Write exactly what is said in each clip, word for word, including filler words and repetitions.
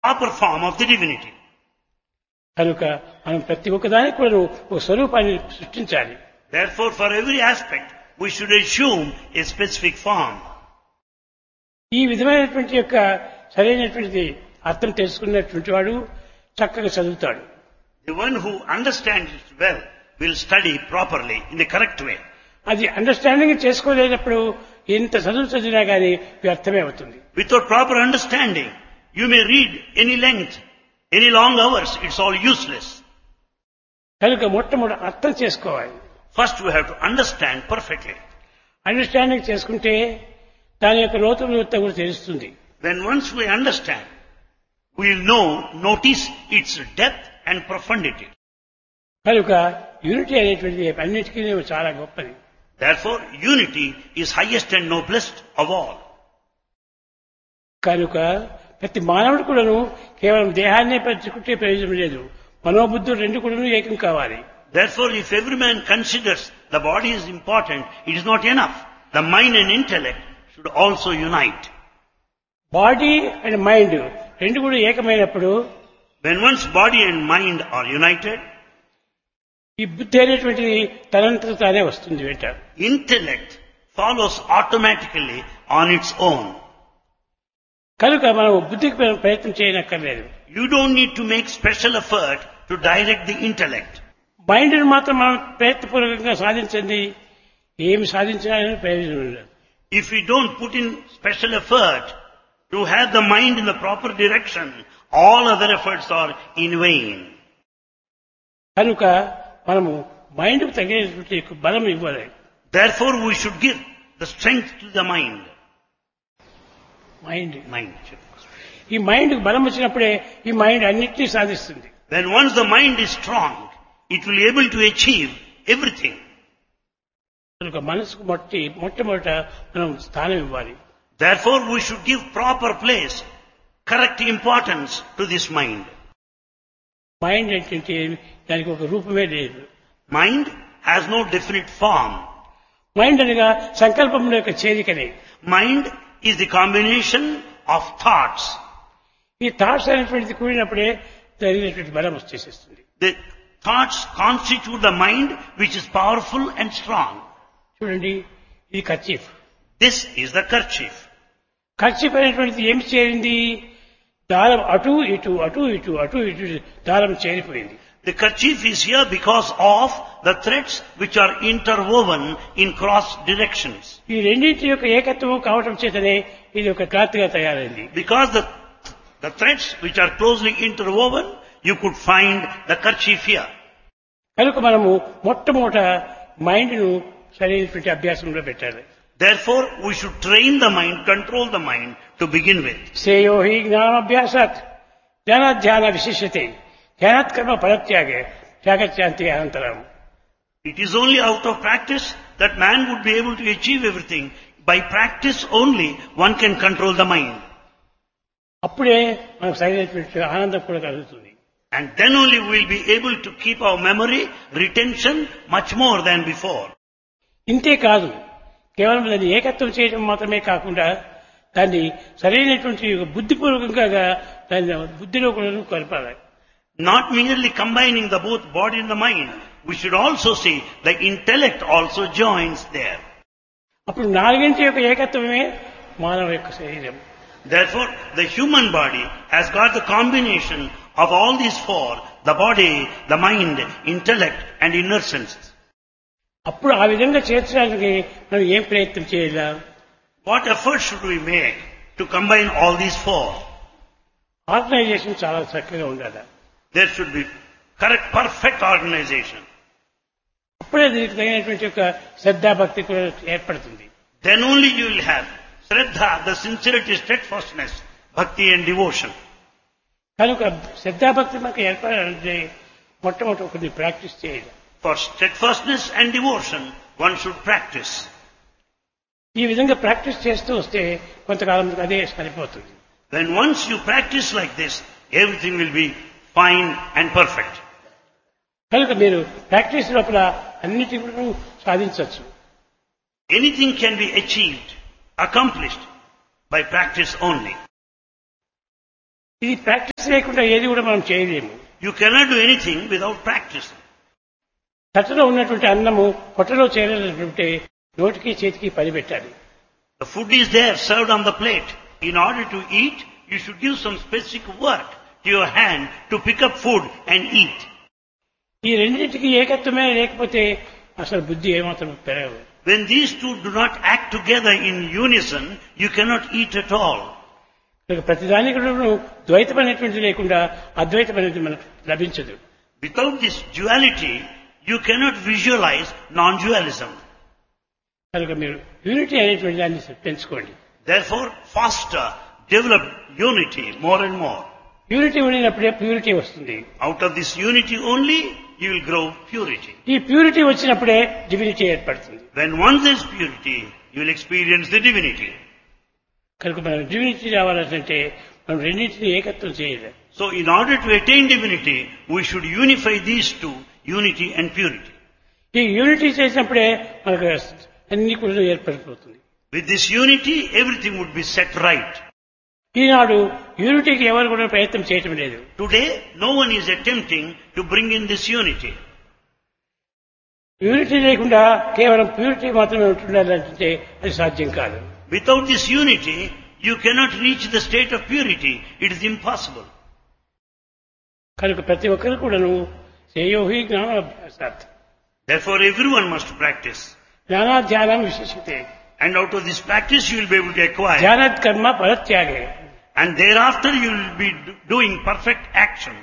proper form of the divinity. కనుక మనం ప్రతి ఒక్కదానికి కూడా ఒక స్వరూపాన్ని సృష్టించాలి. Therefore, for every aspect, we should assume a specific form. ఈ విధమైనటువంటి యొక్క సరైనటువంటి అర్థం తెలుసుకున్నటువంటి వాడు చక్కగా చదువుతాడు. The one who understands it well will study properly in the correct way. అది అండర్స్టాండింగ్ చేసుకోలేనప్పుడు ఎంత చదువు చదివినా కానీ వ్యర్థమే అవుతుంది. Without proper understanding, you may read any length, any long hours, it's all useless. కనుక మొట్టమొదటి అర్థం చేసుకోవాలి. First we have to understand perfectly. Understanding చేసుకుంటే దాని యొక్క లోతులు కూడా తెలుస్తుంది. Then once we understand, we will know, notice its depth and profundity. కనుక యూనిటీ అనేటువంటిది అన్నిటికీ చాలా గొప్పది. Therefore, unity is highest and noblest of all. కనుక ప్రతి మానవుడు కూడాను కేవలం దేహాన్నే పెంచుకుంటే ప్రయోజనం లేదు. మనోబుద్ధులు రెండు కూడాను ఏకం కావాలి. Therefore, if every man considers the body is important, it is not enough. The mind and intellect should also unite. Body and mind రెండు కూడా ఏకమైనప్పుడు When one's body and mind are united, ఈ బుద్ధి అనేటువంటిది తనంతట తానే వస్తుంది వెంట. intellect follows automatically on its own. కనుక మనం బుద్ధికి ప్రయత్నం చేయనక్కర్లేదు. You don't need to make special effort to direct the intellect. మైండ్ని మాత్రం మనం ప్రయత్నపూర్వకంగా సాధించండి, ఏమి సాధించినా ప్రయోజనం లేదు. If we don't put in special effort to have the mind in the proper direction, all other efforts are in vain. కనుక మనము మైండ్కు తగినటువంటి బలం ఇవ్వాలి. Therefore, we should give the strength to the mind. Mind Mind. ఈ మైండ్కి బలం వచ్చినప్పుడే ఈ మైండ్ అన్నిటినీ సాధిస్తుంది. When once the mind is strong, it will be able to achieve everything. కనుక మనసుకు మొట్టి మొట్టమొదట మనం స్థానం ఇవ్వాలి. Therefore, we should give proper place, correct importance to this mind. Mind ఏంటంటే దానికి ఒక రూపమే లేదు. Mind has no definite form. Mind అనగా సంకల్పముల యొక్క చేరికనే. Mind is the combination of thoughts. ఈ థాట్స్ అనేటువంటిది కూడినప్పుడే జరిగినటువంటి బలం వచ్చేసేస్తుంది. The thoughts constitute the mind which is powerful and strong. చూడండి, ఇది kerchief. This is the kerchief. Kerchief అనేటువంటిది ఏమి చేరింది? దారం అటు ఇటు అటు ఇటు అటు ఇటు దారం చేరిపోయింది. The kerchief is here because of the threads which are interwoven in cross directions. ఈ రెండింటి యొక్క ఏకత్వం కావటం చేతనే ఇది ఒక క్లాత్ గా తయారైంది. Because the, the threads which are closely interwoven, you could find the kerchief here. కనుక మనము మొట్టమొదట మైండ్ ను సరైనటువంటి అభ్యాసంలో పెట్టాలి. Therefore, we should train the mind, control the mind to begin with. శ్రేయో హి జ్ఞానాభ్యాసాత్ జ్ఞానాధ్యాన విశిష్యతే ధ్యానాత్ కర్మ ఫలత్యాగే త్యాగత్యాంతి అనంతరం. It is only out of practice that man would be able to achieve everything. By practice only, one can control the mind. అప్పుడే మనకు సరైనటువంటి ఆనందం కూడా కలుగుతుంది. And then only we will be able to keep our memory, retention much more than before. ఇంతే కాదు, కేవలం దాన్ని ఏకత్వం చేయడం మాత్రమే కాకుండా దాన్ని సరైనటువంటి బుద్ధిపూర్వకంగా దాన్ని బుద్ధిలో కూడా కలపాలి. Not merely combining the both body and the mind, we should also see the intellect also joins there. అప్పుడు నాలుగింటి యొక్క ఏకత్వమే మానవ యొక్క శరీరం. Therefore, the human body has got the combination of all these four, the body, the mind, intellect and inner senses. అప్పుడు ఆ విధంగా చేర్చడానికి మనం ఏం ప్రయత్నం చేయాలా? What effort should we make to combine all these four? Organisation చాలా చక్కగా ఉండాలి. There should be correct, perfect organization. అప్పుడే దీనికి తగినటువంటి యొక్క శ్రద్ధాభక్తి కూడా ఏర్పడుతుంది. Then only you will have Shraddha, the sincerity, steadfastness, bhakti and devotion. కనుక శ్రద్ధాభక్తి మనకు ఏర్పడాలంటే మొట్టమొదటి కొన్ని ప్రాక్టీస్ చేయాలి. For steadfastness and devotion, one should practice. ఈ విధంగా ప్రాక్టీస్ చేస్తూ వస్తే కొంతకాలం అదే సరిపోతుంది. When once you practice like this, everything will be fine and perfect. కనుక మీరు ప్రాక్టీస్ లోపల అన్నిటి కూడా సాధించవచ్చు. Anything can be achieved, accomplished by practice only. ఇది ప్రాక్టీస్ లేకుండా ఏది కూడా మనం చేయలేము. You cannot do anything without practice. తట్టలో ఉన్నటువంటి అన్నము పొట్టలో చేరాలంటే నోటికి చేతికి పని పెట్టాలి. The food is there, served on the plate. In order to eat, you should give some specific work to your hand to pick up food and eat. ఈ రెండింటికి ఏకత్వమే లేకపోతే అసలు బుద్ధి ఏమాత్రం పెరగదు. When these two do not act together in unison, you cannot eat at all. ప్రతిదానికి ద్వైతం అనేటువంటిది లేకుండా అద్వైతం అనేది మనకు లభించదు. Without this duality, you cannot visualize non-dualism. కనుక మీరు యూనిటీ అనేటువంటి దాన్ని పెంచుకోండి. Therefore, foster, develop unity more and more. Unity ఉండినప్పుడే ప్యూరిటీ వస్తుంది. Out of this unity only, you will grow purity. ఈ ప్యూరిటీ వచ్చినప్పుడే డివినిటీ ఏర్పడుతుంది. When once there is purity, you will experience the divinity. కనుక మనం డివినిటీ రావాలంటే మనం రెండింటిని ఏకత్వం చేయాలి. So, in order to attain divinity, we should unify these two, unity and purity. ఈ యూనిటీ చేసినప్పుడే మనకు అన్ని కూడా ఏర్పడిపోతుంది. With this unity, everything would be set right. ఈనాడు యూనిటీకి ఎవరు కూడా ప్రయత్నం చేయటం లేదు. Today, no one is attempting to bring in this unity. Unity లేకుండా కేవలం ప్యూరిటీ మాత్రమే ఉంటుండాలంటే అది సాధ్యం కాదు. Without this unity, you cannot reach the state of purity. It is impossible. కనుక ప్రతి ఒక్కరు కూడాను శ్రేయోహి జ్ఞానాభ్యాసాత్. Therefore, everyone must practice. జ్ఞానాధ్యానం విశేషతే. And out of this practice, you will be able to acquire. ధ్యానత్ కర్మ ఫలత్యాగే. And thereafter, you will be doing perfect action.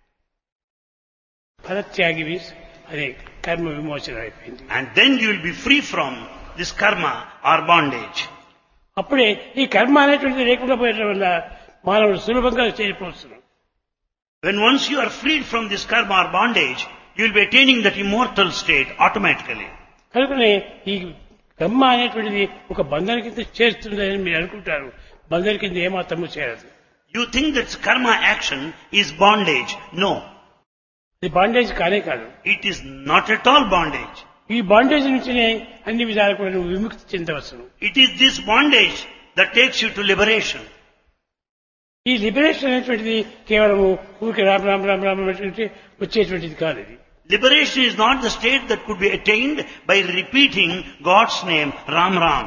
ఫలత్యాగి means అదే కర్మ విమోచన అయిపోయింది. And then you will be free from this karma or bondage. అప్పుడే ఈ కర్మ అనేటువంటిది లేకుండా పోయడం వల్ల మానవుడు సులభంగా చేరిపోవచ్చు. When once you are freed from this karma or bondage, you will be attaining that immortal state automatically. కనుకనే ఈ కర్మ అనేటువంటిది ఒక బంధన కింద చేరుతుందని మీరు అనుకుంటారు. బంధన కింద ఏమాత్రము చేరదు. You think that karma action is bondage. No. ఇది బాండేజ్ కానే కాదు. It is not at all bondage. ఈ బాండేజ్ నుంచినే అన్ని విధాలు కూడా నువ్వు విముక్తి చెందవచ్చును. It is this bondage that takes you to liberation. ఈ లిబరేషన్ అనేటువంటిది కేవలం ఊరికి రామ్ రామ్ రామ్ రామ్ అనేటువంటి వచ్చేటువంటిది కాదు. ఇది Liberation is not the state that could be attained by repeating God's name, Ram Ram.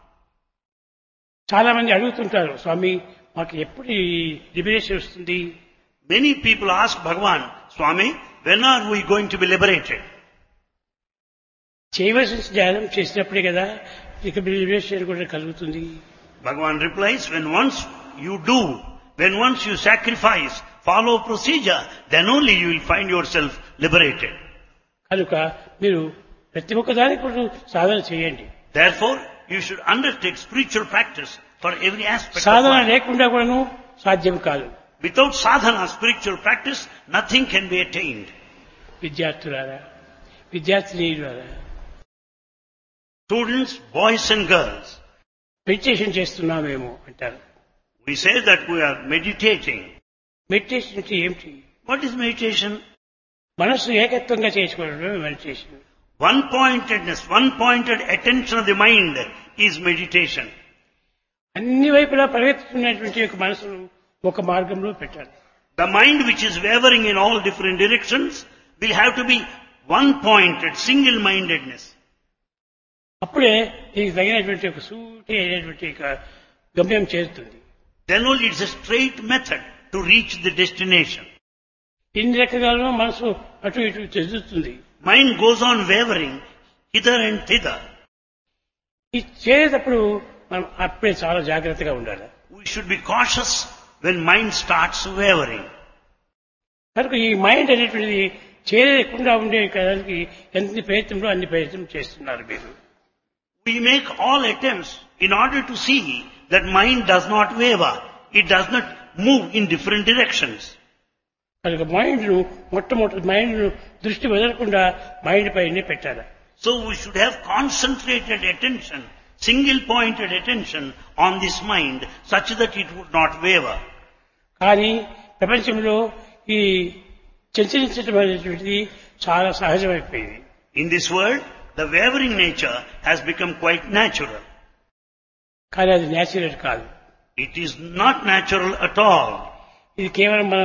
చాలా మంది అడుగుతుంటారు, స్వామి మాకు ఎప్పుడు ఈ లిబరేషన్ వస్తుంది? Many people ask Bhagavan, Swami, when are we going to be liberated? చేయవలసిన ధ్యానం చేసినప్పుడే కదా ఇక లిబరేషన్ కూడా కలుగుతుంది. Bhagavan replies, when once you do, when once you sacrifice, follow procedure, then only you will find yourself liberated. కనుక మీరు ప్రతి ఒక్క దానికి కూడా సాధన చేయండి. Therefore, you should undertake spiritual practice for every aspect of Sadhana life. లేకుండా కూడాను సాధ్యం కాదు. Without sadhana, spiritual practice, nothing can be attained. విద్యార్థులారా, విద్యార్థినీయులారా, Students, boys and girls, meditation చేస్తున్నామేమో అంటారు. we say that we are meditating. Meditation అంటే ఏమిటి? What is meditation? మనస్సు ఏకత్వంగా చేసుకోవడమే meditation. One-pointedness, one-pointed attention of the mind is meditation. అన్ని వైపులా పరిగెత్తుతున్నటువంటి ఒక మనసును ఒక మార్గంలో పెట్టాలి. The mind which is wavering in all different directions will have to be one-pointed, single-mindedness. అప్పుడే దీనికి తగినటువంటి ఒక సూటి అయినటువంటి ఒక గమ్యం చేరుతుంది. Then only it's a straight method to reach the destination. ఇన్ని రకాలుగా మనసు అటు ఇటు చెందుతుంది. Mind goes on wavering hither and thither. ఈ చేరేటప్పుడు మనం అప్పుడే చాలా జాగ్రత్తగా ఉండాలి. We should be cautious when mind starts wavering. కనుక ఈ మైండ్ అనేటువంటిది చేరకుండా ఉండే దానికి ఎంత ప్రయత్నంలో అన్ని ప్రయత్నం చేస్తున్నారు మీరు. We make all attempts in order to see that mind does not waver. It does not move in different directions. కనుక మైండ్ ను మొట్టమొదటి మైండ్ ను దృష్టి వదలకుండా మైండ్ పైనే పెట్టాలి. So we should have concentrated attention, single pointed attention on this mind such that it would not waver. కానీ ప్రపంచంలో ఈ చంచలించడం అనేటువంటిది చాలా సహజమైపోయింది. In this world, the wavering nature has become quite natural. కానీ అది న్యాచురల్ కాదు. It is not natural at all. ఇది కేవలం మన